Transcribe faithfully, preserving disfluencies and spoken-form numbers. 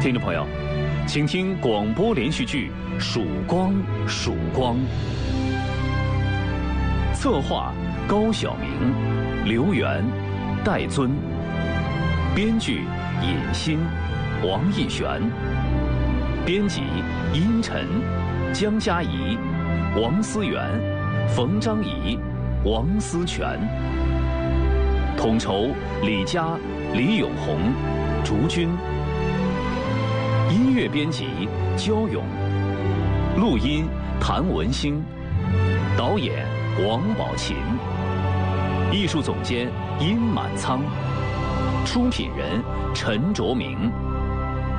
听众朋友，请听广播连续剧《曙光曙光》，策划高晓明、刘源、戴尊，编剧尹欣、王艺璇，编辑殷晨、江嘉怡、王思源、冯章怡、王思全，统筹李佳、李永红、竹君。音乐编辑焦勇，录音谭文兴，导演王宝琴，艺术总监殷满仓，出品人陈卓明。